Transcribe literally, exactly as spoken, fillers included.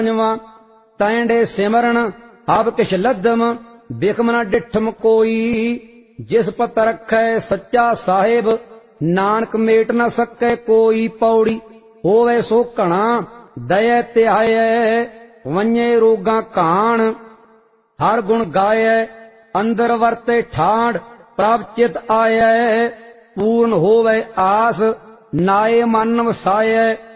तैंडे सिमरन अब किश लद्धम बिखम न डिठम कोई। जिस पत रखै सच्चा साहिब नानक मेट न सकै कोई। पौड़ी होवे सो घना दया त्याय वन्ये रोगां कान। हर गुण गाय अंदर वरते ठाड़ प्रभ चित आय। पूर्ण होवे आस नाये मन वसाय